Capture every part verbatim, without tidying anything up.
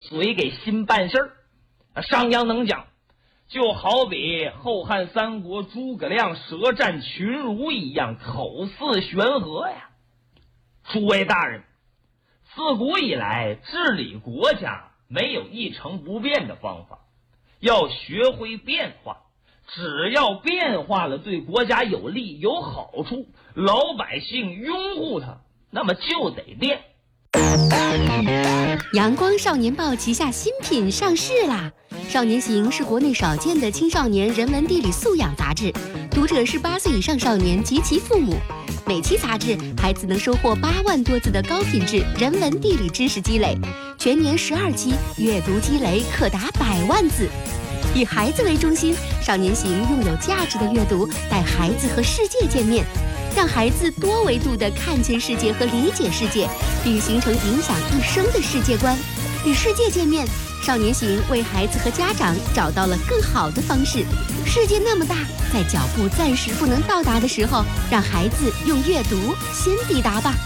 嘴给心办事儿。商鞅能讲，就好比后汉三国诸葛亮舌战群儒一样，口似悬河呀。诸位大人，自古以来治理国家没有一成不变的方法，要学会变化。只要变化了，对国家有利有好处，老百姓拥护它，那么就得变。 阳光少年报旗下新品上市啦！少年行是国内少见的青少年人文地理素养杂志，读者是八岁以上少年及其父母。每期杂志，孩子能收获八万多字的高品质人文地理知识积累，全年十二期，阅读积累可达百万字。以孩子为中心，少年行用有价值的阅读带孩子和世界见面，让孩子多维度地看见世界和理解世界，并形成影响一生的世界观。与世界见面，少年行为孩子和家长找到了更好的方式。世界那么大，在脚步暂时不能到达的时候，让孩子用阅读先抵达吧。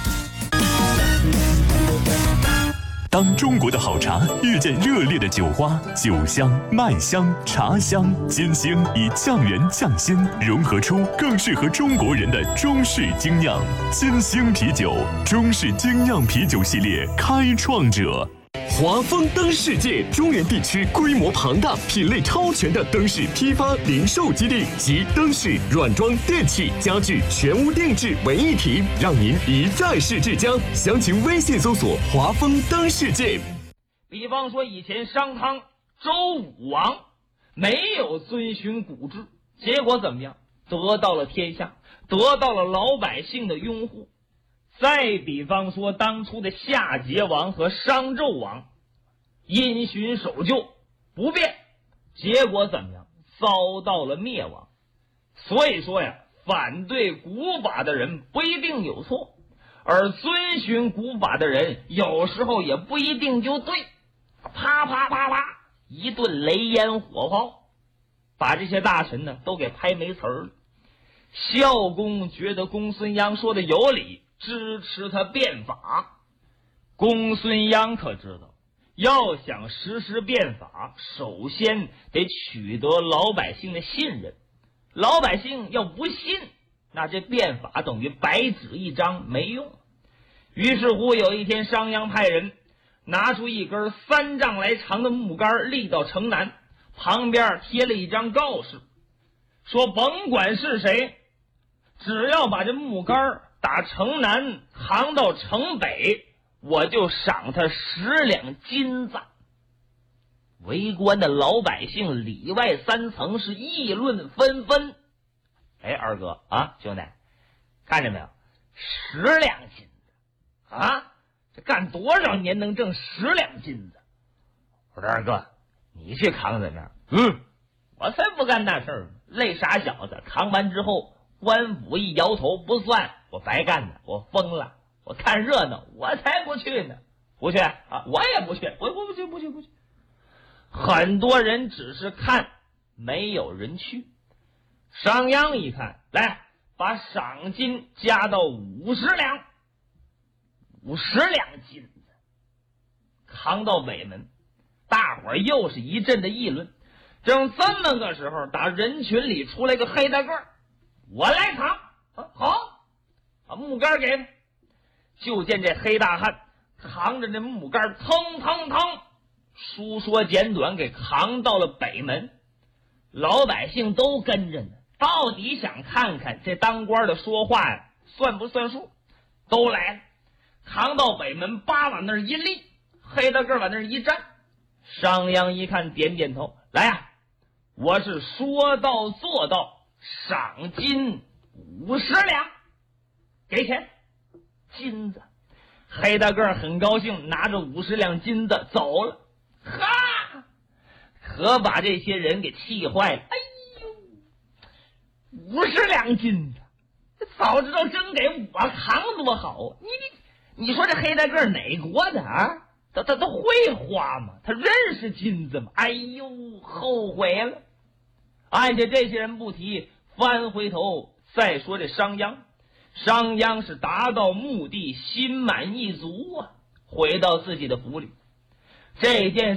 当中国的好茶遇见热烈的酒花，酒香、麦香、茶香，金星以匠人匠心融合出更适合中国人的中式精酿。金星啤酒，中式精酿啤酒系列开创者。 华丰灯世界中原地区规模庞大、品类超全的灯饰批发零售基地，集灯饰、软装、电器、家具全屋定制为一体，让您一站式至江。详情微信搜索“华丰灯世界”。 比方说，以前商汤周武王没有遵循古制，结果怎么样？得到了天下，得到了老百姓的拥护。再比方说，当初的夏桀王和商纣王因循守旧不变，结果怎么样？遭到了灭亡。所以说呀，反对古法的人不一定有错，而遵循古法的人有时候也不一定就对。啪啪啪啪，一顿雷烟火炮，把这些大臣呢都给拍没词儿了。孝公觉得公孙鞅说的有理，支持他变法。公孙鞅可知道，要想实施变法，首先得取得老百姓的信任。老百姓要不信，那这变法等于白纸一张，没用。于是乎，有一天商鞅派人拿出一根三丈来长的木杆，立到城南，旁边贴了一张告示，说甭管是谁，只要把这木杆打城南扛到城北，我就赏他十两金子。围观的老百姓里外三层是议论纷纷。哎，二哥啊，兄弟，看见没有？十两金子啊，这干多少年能挣十两金子？我说二哥，你去扛怎么样？嗯，我才不干那事儿，累傻小子。扛完之后，官府一摇头，不算，我白干的，我疯了，我看热闹，我才不去呢，不去啊，我也不去，我我不去，不去，不去。很多人只是看，没有人去。商鞅一看，来，把赏金加到五十两，五十两金子，扛到北门，大伙儿又是一阵的议论。正这么个时候，打人群里出来个黑大个儿，我来扛啊，好，把木杆给他。就见这黑大汉扛着这木杆，腾腾腾，书说简短，给扛到了北门。老百姓都跟着呢，到底想看看这当官的说话呀算不算数，都来了。扛到北门，叭往那儿一立，黑大个往那儿一站。商鞅一看，点点头，来呀、啊，我是说到做到，赏金五十两，给钱金子。黑大个很高兴，拿着五十两金子走了。哈，可把这些人给气坏了。哎呦，五十两金子，早知道真给我扛多好啊！你你你说这黑大个哪国的啊？他他他会花吗？他认识金子吗？哎呦，后悔了。按下这些人不提，翻回头再说这商鞅。商鞅是达到目的，心满意足啊，回到自己的府里。这件